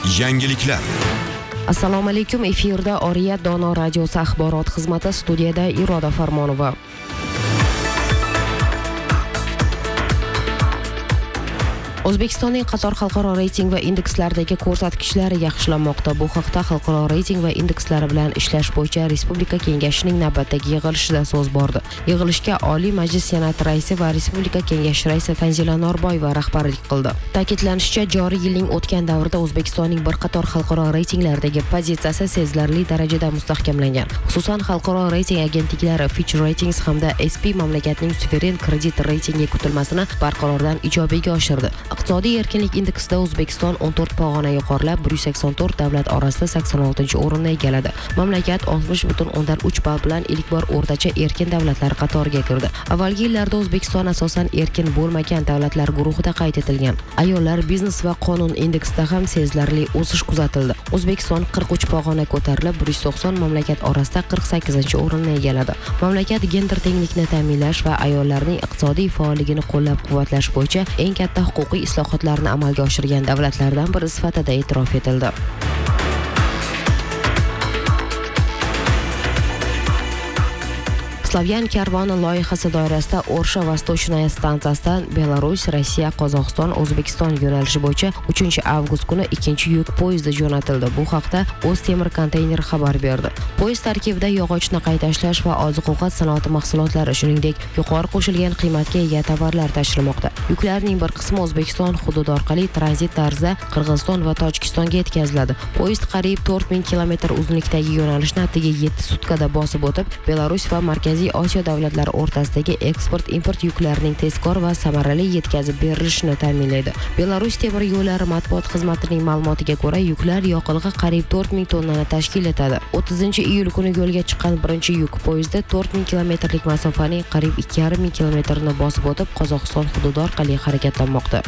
Yangiliklar. Assalomu alaykum, efirda Oriyat Dono radiosi axborot xizmati, studiyada Iroda Farmonova. O'zbekistonning qator xalqaro reyting va indekslardagi ko'rsatkichlari yaxshilanmoqda. Bu haqda Xalqaro reyting va indekslari bilan ishlash bo'yicha Respublika Kengashining navbatdagi yig'ilishida so'z bordi. Yig'ilishga Oliy Majlis Senati raisi va Respublika Kengashi raisi Tanzila Norboyeva rahbarlik qildi. Ta'kidlanishicha, joriy yilning o'tgan davrida O'zbekistonning bir qator xalqaro reytinglardagi pozitsiyasi sezilarli darajada mustahkamlangan. Xususan, xalqaro reyting agentliklari Fitch Ratings hamda SP mamlakatning suveren kredit reytingi kutilmasini barqarordan ijobiyga oshirdi. Iqtisodiy erkinlik indeksida O'zbekiston 14 pog'ona yuqorilab, 184 davlat orasida 86-o'rinni egalladi. Mamlakat 60.3 ball bilan ilk bor o'rtacha erkin davlatlar qatoriga kirdi. Avvalgi yillarda O'zbekiston asosan erkin bo'lmagan davlatlar guruhida qayd etilgan. Ayollar, biznes va qonun indeksida ham sezilarli o'sish kuzatildi. O'zbekiston 43 pog'ona ko'tarilib, 190 mamlakat orasida 48-o'rinni egalladi. Mamlakat gender tenglikni ta'minlash va ayollarning iqtisodiy faolligini qo'llab-quvvatlash bo'yicha eng katta huquqiy islohotlarni amalga oshirgan davlatlardan biri sifatida e'tirof etildi. Slavyan karvoni loyihasi doirasida Orsha Vostochnoye stansiyasidan Belarus, Rossiya, Qozog'iston, O'zbekiston yo'nalishi bo'yicha 3-avgust kuni 2-yuk poyezdi jo'natildi. Bu haqda O'ztemir konteyner xabar berdi. Poyezd tarkibida yog'ochni qayta ishlash va oziq-ovqat sanoati mahsulotlari, shuningdek, yuqori qo'shilgan qiymatga ega tovarlar tashilmoqda. Yuklarning bir qismi O'zbekiston hududi orqali tranzit tarzda Qirg'iziston va Tojikistonga yetkaziladi. Poyezd qariyb 4000 kilometr uzunlikdagi yo'nalishni atigi 7 sutkada bosib o'tib, Belarus va Markaziy Osiyo davlatlari o'rtasidagi eksport-import yuklarining tezkor va samarali yetkazib berilishini ta'minlaydi. Belarus temir yo'llari matbuot xizmatining ma'lumotiga ko'ra, yuklar yoqilg'i qariyb 4000 tonnani tashkil etadi. 30-iyul kuni yo'lga chiqqan birinchi yuk poyezdi 4000 kilometrlik masofaning qariyb 2500 kilometrini bosib o'tib, Qozog'iston hududi orqali harakatlanmoqda.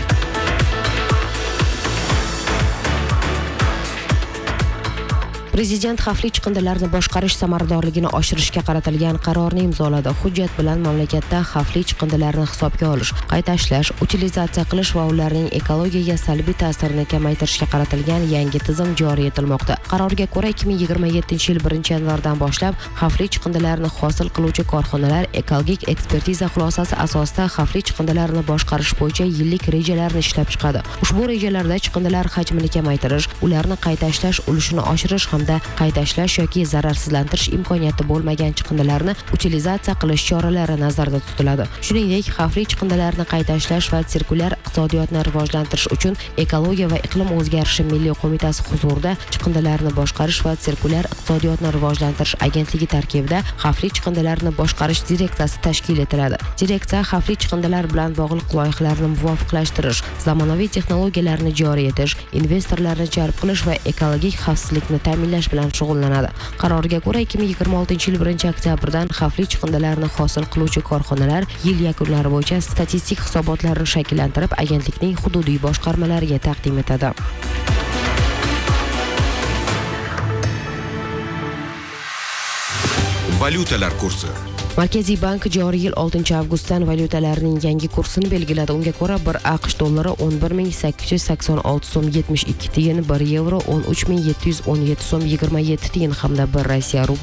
Prezident xavfli chiqindilarni boshqarish samaradorligini oshirishga qaratilgan qarorni imzoladi. Hujjat bilan mamlakatda xavfli chiqindilarni hisobga olish, qayta ishlash, utilizatsiya qilish va ularning ekologiyaga salbiy ta'sirini kamaytirishga qaratilgan yangi tizim joriy etilmoqda. Qarorga ko'ra 2027-yil 1-yanvardan boshlab xavfli chiqindilarni hosil qiluvchi korxonalar ekologik ekspertiza xulosasi asosida xavfli chiqindilarni boshqarish bo'yicha yillik rejalarni ishlab chiqadi. Ushbu rejalarda chiqindilar hajmini kamaytirish, ularni qayta ishlash ulushini oshirish hamda qayta ishlash yoki zararsizlantirish imkoniyati bo'lmagan chiqindilarni utilizatsiya qilish choralari nazarda tutiladi. Shuningdek, xavfli chiqindilarni qayta ishlash va sirkulyar iqtisodiyotni rivojlantirish uchun Ekologiya va iqlim o'zgarishi milliy qo'mitasi huzurida chiqindilarni boshqarish va sirkulyar iqtisodiyotni rivojlantirish agentligi tarkibida xavfli chiqindilarni boshqarish direksiyasi tashkil etiladi. Direksiya xavfli chiqindilar bilan bog'liq loyihalarni muvofiqlashtirish, zamonaviy texnologiyalarni joriy etish, investorlarni jalb qilish va ekologik xavfsizlikni ta'minlash bilan shug'ullanadi. Qarorga ko'ra 2026-yil 1-oktyabrdan xavfli chiqindilarni hosil qiluvchi korxonalar yil yakunlari bo'yicha statistik hisobotlarni shakllantirib, agentlikning hududiy boshqarmalariga taqdim etadi. Valyutalar kursi. Markaziy bank joriy yil 6-avgustdan valyutalarning yangi kursini belgiladi. Unga ko'ra 1 AQSh dollari 11886 so'm 72 tiyin, 1 yevro 13717 so'm 27 tiyin hamda 1 Rossiya rubli